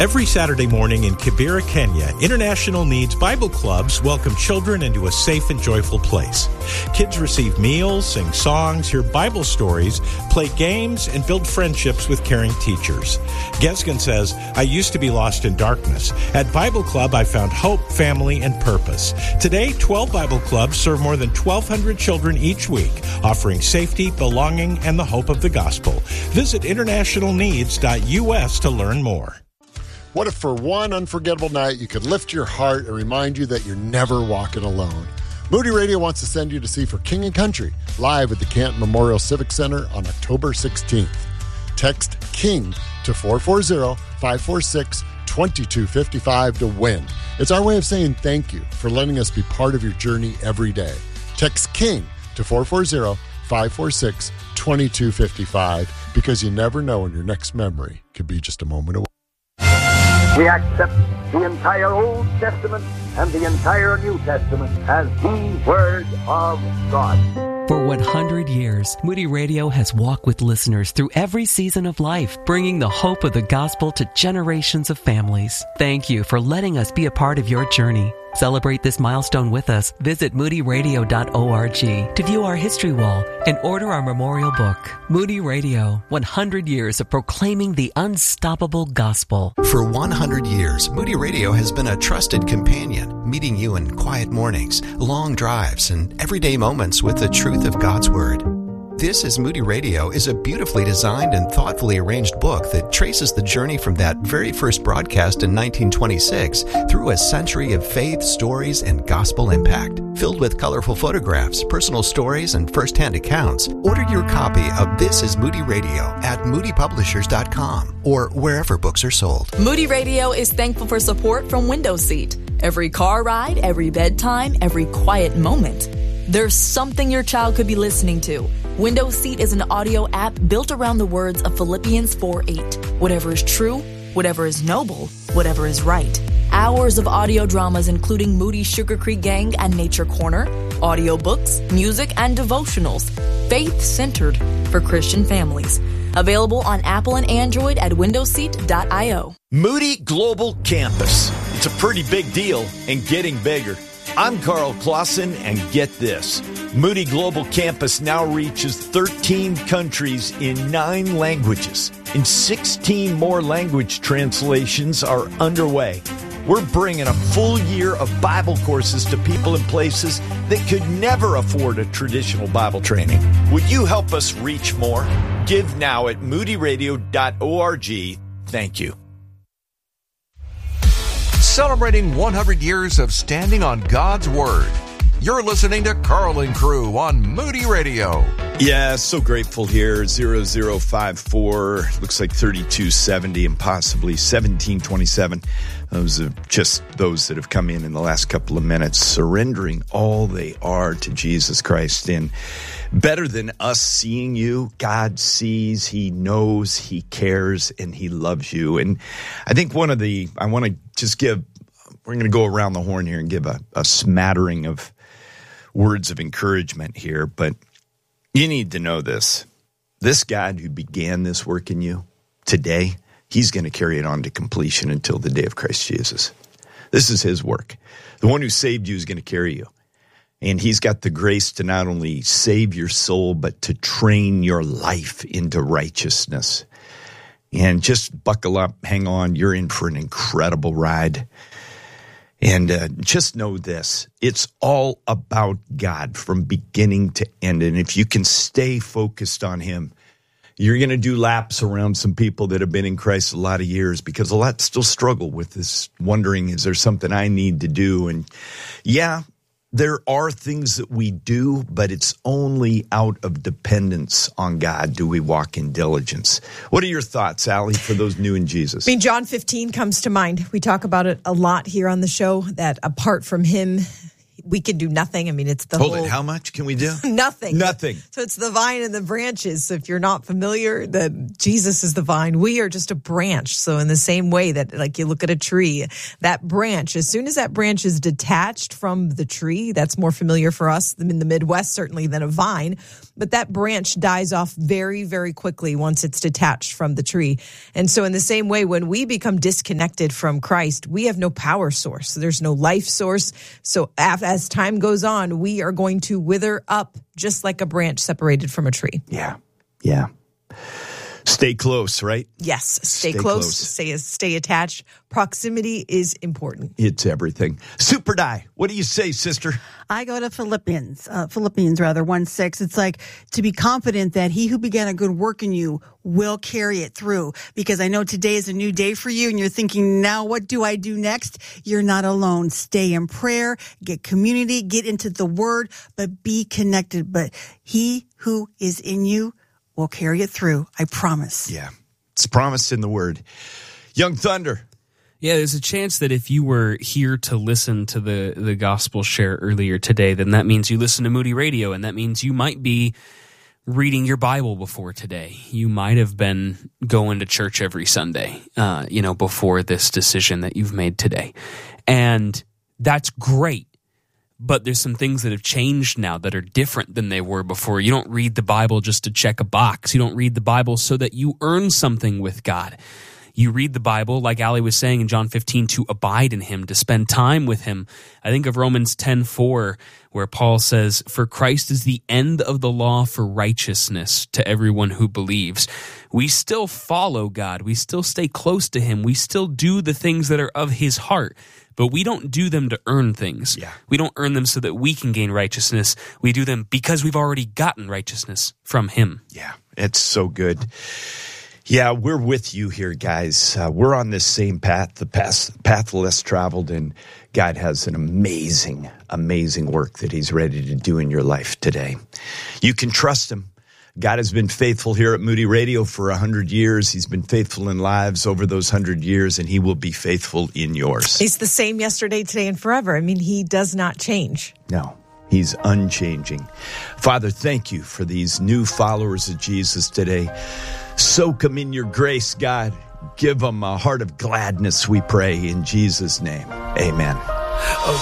Every Saturday morning in Kibera, Kenya, International Needs Bible Clubs welcome children into a safe and joyful place. Kids receive meals, sing songs, hear Bible stories, play games, and build friendships with caring teachers. Gesgen says, I used to be lost in darkness. At Bible Club, I found hope, family, and purpose. Today, 12 Bible Clubs serve more than 1,200 children each week, offering safety, belonging, and the hope of the gospel. Visit internationalneeds.us to learn more. What if for one unforgettable night you could lift your heart and remind you that you're never walking alone? Moody Radio wants to send you to see For King and Country live at the Canton Memorial Civic Center on October 16th. Text KING to 440-546-2255 to win. It's our way of saying thank you for letting us be part of your journey every day. Text KING to 440-546-2255 because you never know when your next memory could be just a moment away. We accept the entire Old Testament and the entire New Testament as the Word of God. For 100 years, Moody Radio has walked with listeners through every season of life, bringing the hope of the gospel to generations of families. Thank you for letting us be a part of your journey. Celebrate this milestone with us. Visit moodyradio.org to view our history wall and order our memorial book. Moody Radio, 100 years of proclaiming the unstoppable gospel. For 100 years, Moody Radio has been a trusted companion, meeting you in quiet mornings, long drives, and everyday moments with the truth of God's Word. This is Moody Radio is a beautifully designed and thoughtfully arranged book that traces the journey from that very first broadcast in 1926 through a century of faith, stories, and gospel impact. Filled with colorful photographs, personal stories, and first-hand accounts, order your copy of This is Moody Radio at moodypublishers.com or wherever books are sold. Moody Radio is thankful for support from Window Seat. Every car ride, every bedtime, every quiet moment. There's something your child could be listening to. Window Seat is an audio app built around the words of Philippians 4:8. Whatever is true, whatever is noble, whatever is right. Hours of audio dramas including Moody's Sugar Creek Gang and Nature Corner, audiobooks, music, and devotionals. Faith-centered for Christian families. Available on Apple and Android at windowseat.io. Moody Global Campus. It's a pretty big deal and getting bigger. I'm Carl Clausen, and get this. Moody Global Campus now reaches 13 countries in 9 languages, and 16 more language translations are underway. We're bringing a full year of Bible courses to people in places that could never afford a traditional Bible training. Would you help us reach more? Give now at moodyradio.org. Thank you. Celebrating 100 years of standing on God's Word. You're listening to Carl and Crew on Moody Radio. Yeah, so grateful here. 0054, looks like 3270 and possibly 1727. Those are just those that have come in the last couple of minutes, surrendering all they are to Jesus Christ. And better than us seeing you, God sees, He knows, He cares, and He loves you. And I think I want to just we're going to go around the horn here and give a smattering of words of encouragement here, but you need to know this. This God who began this work in you today, He's going to carry it on to completion until the day of Christ Jesus. This is His work. The one who saved you is going to carry you. And He's got the grace to not only save your soul, but to train your life into righteousness. And just buckle up, hang on, you're in for an incredible ride. And just know this, it's all about God from beginning to end. And if you can stay focused on Him, you're going to do laps around some people that have been in Christ a lot of years, because a lot still struggle with this, wondering, is there something I need to do? And yeah, there are things that we do, but it's only out of dependence on God do we walk in diligence. What are your thoughts, Allie, for those new in Jesus? I mean, John 15 comes to mind. We talk about it a lot here on the show, that apart from Him, we can do nothing. I mean, it's the Hold whole... it. How much can we do? Nothing. Nothing. So it's the vine and the branches. So if you're not familiar, that Jesus is the vine. We are just a branch. So in the same way that, like, you look at a tree, that branch, as soon as that branch is detached from the tree, that's more familiar for us in the Midwest, certainly, than a vine. But that branch dies off very, very quickly once it's detached from the tree. And so in the same way, when we become disconnected from Christ, we have no power source. There's no life source. So as time goes on, we are going to wither up just like a branch separated from a tree. Yeah. Yeah. Stay close, right? Yes. Stay close. Stay attached. Proximity is important. It's everything. Super Die. What do you say, sister? I go to Philippians 1:6. It's like to be confident that he who began a good work in you will carry it through. Because I know today is a new day for you and you're thinking, now what do I do next? You're not alone. Stay in prayer, get community, get into the word, but be connected. But he who is in you will carry it through. I promise. Yeah. It's promised in the word. Young Thunder. Yeah, there's a chance that if you were here to listen to the gospel share earlier today, then that means you listen to Moody Radio, and that means you might be reading your Bible before today. You might have been going to church every Sunday, before this decision that you've made today. And that's great. But there's some things that have changed now that are different than they were before. You don't read the Bible just to check a box. You don't read the Bible so that you earn something with God. You read the Bible, like Ali was saying in John 15, to abide in him, to spend time with him. I think of Romans 10:4, where Paul says, "For Christ is the end of the law for righteousness to everyone who believes." We still follow God. We still stay close to him. We still do the things that are of his heart. But we don't do them to earn things. Yeah. We don't earn them so that we can gain righteousness. We do them because we've already gotten righteousness from him. Yeah, it's so good. Yeah, we're with you here, guys. We're on this same path, the path less traveled, and God has an amazing, amazing work that he's ready to do in your life today. You can trust him. God has been faithful here at Moody Radio for 100 years. He's been faithful in lives over those 100 years, and he will be faithful in yours. He's the same yesterday, today, and forever. I mean, he does not change. No, he's unchanging. Father, thank you for these new followers of Jesus today. Soak them in your grace, God. Give them a heart of gladness, we pray, in Jesus' name. Amen.